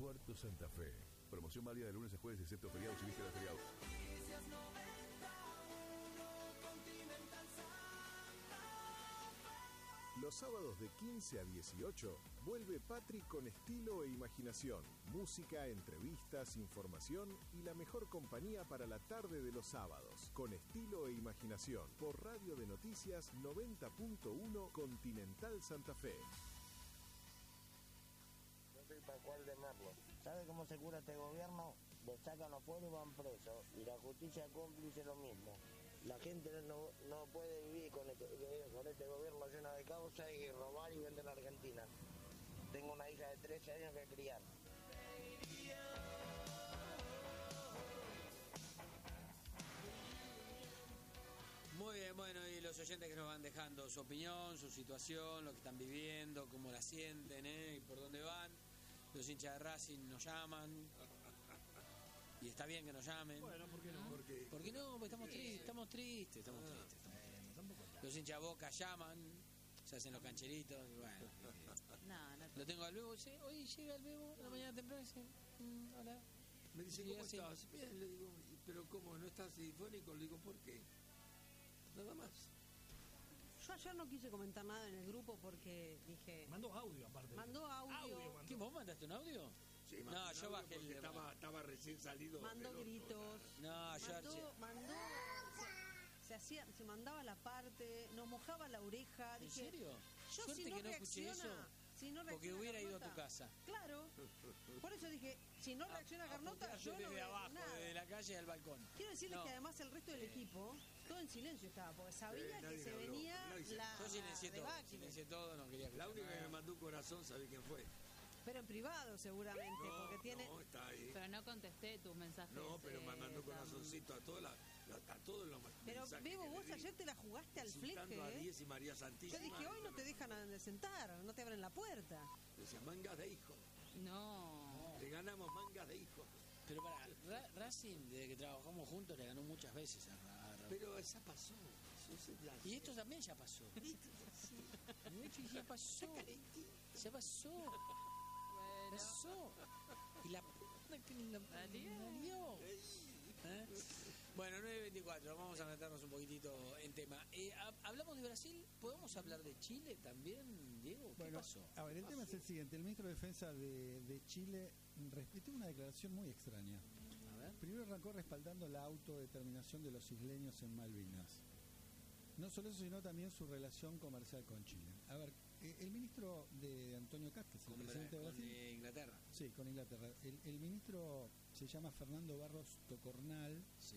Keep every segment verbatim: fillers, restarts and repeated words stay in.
Puerto Santa Fe. Promoción válida de lunes a jueves, excepto feriados y vísperas de feriado. Los sábados de quince a dieciocho vuelve Patri con estilo e imaginación, música, entrevistas, información y la mejor compañía para la tarde de los sábados. Con estilo e imaginación por Radio de Noticias noventa punto uno Continental Santa Fe. Yo soy Pascual de Merlo. ¿Sabe cómo se cura este gobierno? Lo sacan afuera y van presos. Y la justicia cómplice lo mismo. La gente no, no puede vivir con este, con este gobierno lleno de causa y robar y vender la Argentina. Tengo una hija de trece años que criar. Muy bien, bueno, y los oyentes que nos van dejando su opinión, su situación, lo que están viviendo, cómo la sienten, ¿eh? Y por dónde van. Los hinchas de Racing nos llaman. Y está bien que nos llamen. Bueno, ¿por qué no? Porque, ¿Por qué no? Porque estamos tristes, estamos tristes, estamos Ah, tristes. Estamos tristes. tampoco Los hinchas de Boca llaman, se hacen los cancheritos y bueno. No, no. Lo tengo al Bebo, dice, hoy llega el Bebo, la mañana temprano, dice, mm, hola. Me dice, Y ¿cómo así. estás? Bien, le digo, pero ¿cómo? ¿No estás sinfónico? Le digo, ¿por qué? Nada más. Yo ayer no quise comentar nada en el grupo porque dije... Mandó audio aparte. Mandó audio. Audio mandó. ¿Qué, vos mandaste un audio? Sí, No, mandó yo un bajé audio el porque de- estaba, estaba recién salido. Mandó del horno, gritos. No, yo mandó, ayer- mandó se, se hacía, se mandaba la parte, nos mojaba la oreja. ¿En Dije, serio? Yo Suerte si no que no escuché reacciona, eso, si no porque reacciona hubiera ido a tu Carnota, casa. Claro. Por eso dije, si no reacciona Carnota, yo no desde voy a abajo, decir nada. desde la calle al balcón. Quiero decirles No. que además el resto del equipo, todo en silencio estaba, porque sabía Eh, que nadie se habló, venía nadie se- la Yo silencié todo, debacle. silencié todo, no quería que La se única que nada. me mandó un corazón, ¿sabe quién fue? Pero en privado seguramente, No, porque tiene... no, está ahí. Pero no contesté tus mensajes. No, pero me eh, mandó tan- corazoncito a todos la, la- a todos los Pero mensajes Bebo, que le vos di, ayer te la jugaste al fleje, insultando a ¿eh? Diez y María Yo Santísima. dije, hoy no te dejan a- de sentar, no te abren la puerta. Decía, mangas de hijos. No. Le ganamos mangas de hijos. Pero para, Ra- Racing, desde que trabajamos juntos, le ganó muchas veces a, a- Pero esa pasó. Eso es la- Y esto también ya pasó. Y esto ya pasó. Ya pasó. Pasó. Y la puta que la parió. ¿Eh? Bueno, nueve veinticuatro, vamos a meternos un poquitito en tema. Eh, ha- hablamos de Brasil, ¿podemos hablar de Chile también, Diego? ¿Qué Bueno, pasó? a ver, el tema es el siguiente. El ministro de Defensa de, de Chile respetó una declaración muy extraña. A ver. Primero arrancó respaldando la autodeterminación de los isleños en Malvinas. No solo eso, sino también su relación comercial con Chile. A ver, eh, el ministro de Antonio Caz, que es el Con, presidente de con, Brasil... eh, Inglaterra. Sí, con Inglaterra. El, el ministro se llama Fernando Barros Tocornal Sí.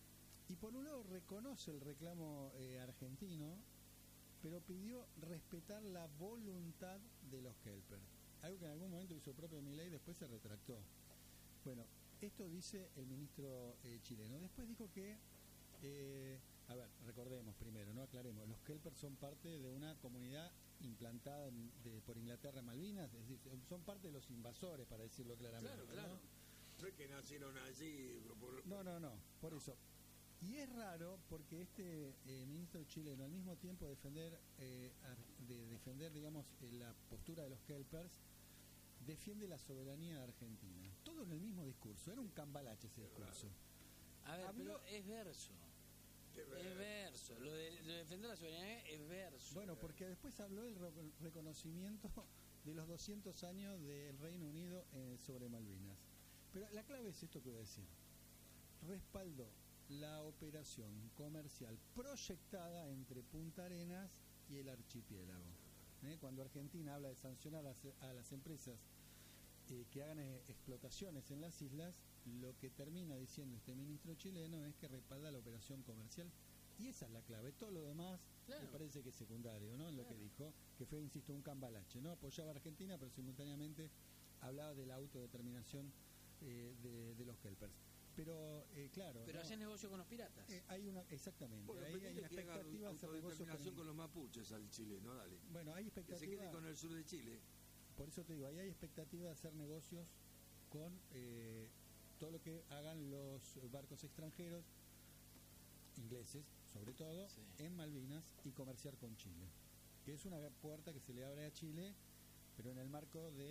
y por un lado reconoce el reclamo eh, argentino, pero pidió respetar la voluntad de los Kelper. Algo que en algún momento hizo el propio Milei y después se retractó. Bueno, esto dice el ministro eh, chileno. Después dijo que, eh, a ver, recordemos primero, no aclaremos, los Kelper son parte de una comunidad implantada en- de- por Inglaterra en Malvinas, es decir, son parte de los invasores, para decirlo claramente. Claro, claro. ¿no? No es que nacieron allí. Por, No, no, no, por eso. Y es raro porque este eh, ministro chileno, al mismo tiempo defender, eh, ar- de defender, digamos, eh, la postura de los Kelpers, defiende la soberanía de Argentina. Todo en el mismo discurso. Era un cambalache ese discurso. A ver, Habló- pero es verso. Qué ver- Es verso. Lo de, lo de defender la soberanía es verso. Bueno, porque después habló del re- reconocimiento de los doscientos años del Reino Unido eh, sobre Malvinas. Pero la clave es esto que voy a decir. Respaldó la operación comercial proyectada entre Punta Arenas y el archipiélago. ¿Eh? Cuando Argentina habla de sancionar a, las- a las empresas eh, que hagan eh, explotaciones en las islas, lo que termina diciendo este ministro chileno es que respalda la operación comercial. Y esa es la clave. Todo lo demás Claro. me parece que es secundario, ¿no? En lo que dijo, que fue, insisto, un cambalache, ¿no? Apoyaba a Argentina, pero simultáneamente hablaba de la autodeterminación eh, de, de los Kelpers. Pero, eh, claro... Pero ¿no? haces negocio con los piratas. Eh, hay una, exactamente, Bueno, ahí hay pedile una que haga expectativa de hacer negocio autodeterminación con... con los mapuches al chileno, dale. Bueno, hay Que se expectativa... quede con el sur de Chile. Por eso te digo, ahí hay expectativa de hacer negocios con eh, todo lo que hagan los barcos extranjeros, ingleses sobre todo, Sí. en Malvinas y comerciar con Chile. Que es una puerta que se le abre a Chile, pero en el marco de